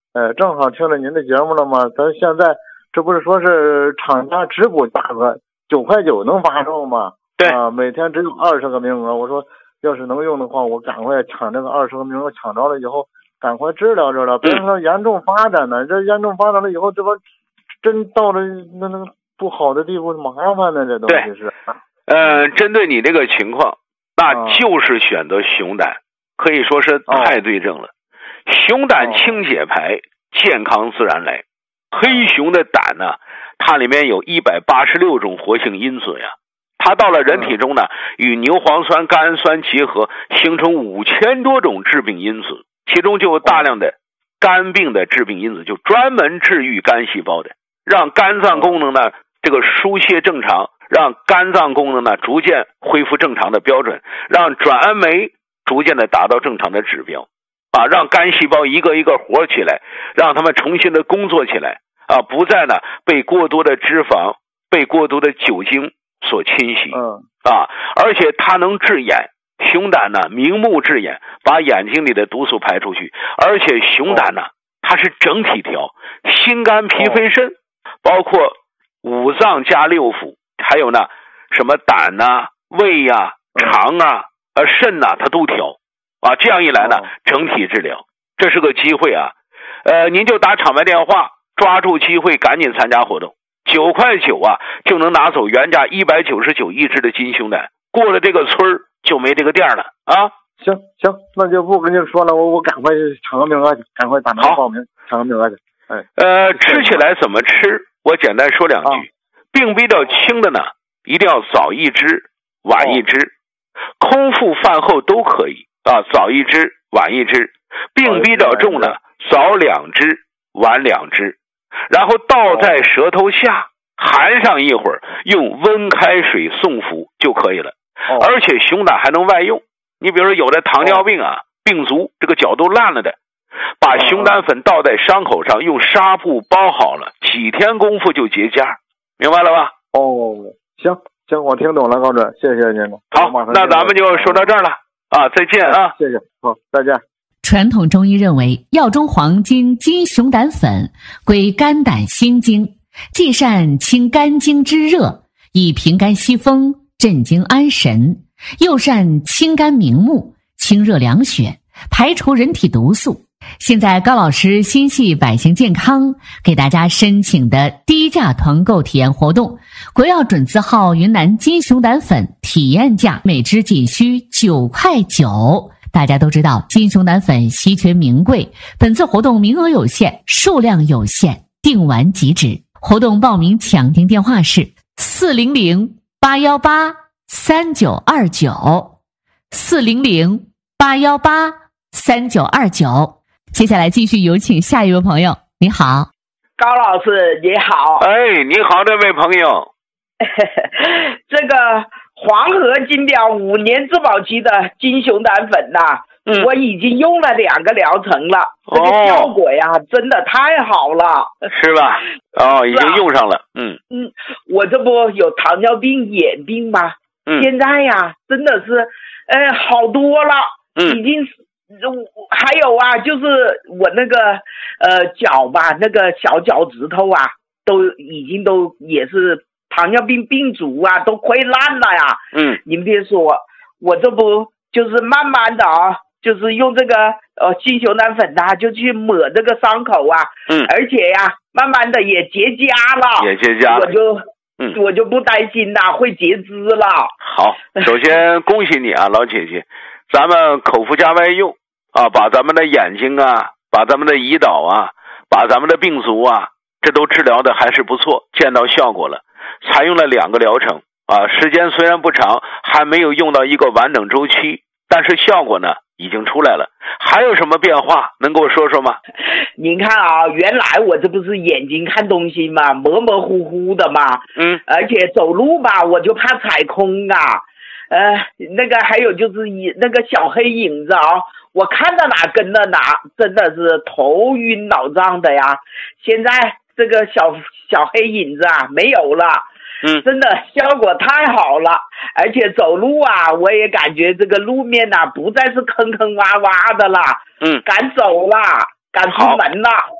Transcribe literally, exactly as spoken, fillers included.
呃，正好听了您的节目了吗？咱现在这不是说是厂家直补价格九块九能发售吗？ 对啊，每天只有二十个名额。我说要是能用的话，我赶快抢这个二十个名额，抢着了以后赶快治疗治疗，别让它严重发展呢。这严重发展了以后，这不真到了那那不好的地步，麻烦呢，这东西是。 呃，针对你这个情况，那就是选择熊胆，可以说是太对症了。哦、熊胆清解牌，健康自然来。黑熊的胆呢，它里面有一百八十六种活性因子呀。它到了人体中呢，与牛磺酸、甘氨酸结合，形成五千多种致病因子，其中就有大量的肝病的致病因子，就专门治愈肝细胞的，让肝脏功能呢这个疏泄正常，让肝脏功能呢逐渐恢复正常的标准，让转氨酶逐渐的达到正常的指标，啊，让肝细胞一个一个活起来，让他们重新的工作起来，啊，不再呢被过多的脂肪、被过多的酒精所侵袭， 嗯啊，而且它能治眼，熊胆呢明目治眼，把眼睛里的毒素排出去，而且熊胆呢它是整体调，心肝脾肺肾，包括五脏加六腑，还有呢什么胆呐、啊、胃呀、啊、肠啊、呃肾呐、啊，它都调，啊，这样一来呢整体治疗，这是个机会啊，呃，您就打场外电话，抓住机会赶紧参加活动。九块九啊，就能拿走原价一百九十九一支的金熊胆，过了这个村儿就没这个店了啊！ 行行，那就不跟你说了，我我赶快抢个名额去，赶快打电话报名，抢个名额去。哎， 呃，吃起来怎么吃？我简单说两句。啊、病比较轻的呢，一定要早一支，晚一支；哦、空腹饭后都可以啊，早一支，晚一支。病比较重的，早两支，晚两支。然后倒在舌头下，含上一会儿，用温开水送服就可以了。哦、而且熊胆还能外用，你比如说有的糖尿病啊，哦、病足，这个脚都烂了的，把熊胆粉倒在伤口上，用纱布包好了，几天功夫就结痂，明白了吧？ 哦，行行，我听懂了，高准，谢谢您了。 好，那咱们就说到这儿了啊，再见啊， 谢谢，好，再见。 传统中医认为，药中黄金金熊胆粉归肝胆心经，既善清肝经之热，以平肝息风、镇惊安神，又善清肝明目、清热凉血，排除人体毒素。现在高老师心系百姓健康，给大家申请的低价团购体验活动，国药准字号云南金熊胆粉体验价每支仅需九块九。大家都知道金熊胆粉稀缺名贵，本次活动名额有限，数量有限，订完即止。活动报名抢订电话是四零零八一八三九二九 四零零八一八三九二九。接下来继续有请下一位朋友。你好， 高老师你好。 哎，你好，这位朋友。 这个黄河金标五年质保期的金熊胆粉呐、啊嗯，我已经用了两个疗程了，这个效果呀、哦、真的太好了， 是吧？哦，已经用上了。嗯嗯，我这不有糖尿病、眼病吗？嗯，现在呀真的是，呃，好多了，嗯，已经。还有啊，就是我那个呃脚吧，那个小脚趾头啊，都已经都也是糖尿病病足啊，都溃烂了呀。嗯，您别说，我这不就是慢慢的啊，就是用这个呃金熊胆粉呐、啊，就去抹这个伤口啊。嗯，而且呀，慢慢的也结痂了， 也结痂了， 我就嗯我就不担心呐、啊，会截肢了。 好，首先恭喜你啊，老姐姐，咱们口服加外用。啊，把咱们的眼睛啊，把咱们的胰岛啊，把咱们的病足啊，这都治疗的还是不错，见到效果了。采用了两个疗程啊，时间虽然不长，还没有用到一个完整周期，但是效果呢已经出来了。还有什么变化能给我说说吗？ 您看啊，原来我这不是眼睛看东西嘛，模模糊糊的嘛，嗯，而且走路吧，我就怕踩空啊，呃，那个还有就是那个小黑影子啊。我看到哪跟到哪，真的是头晕脑胀的呀！现在这个小小黑影子啊没有了，嗯，真的效果太好了，而且走路啊，我也感觉这个路面呐、啊、不再是坑坑洼洼的了，嗯，敢走了，敢出门了。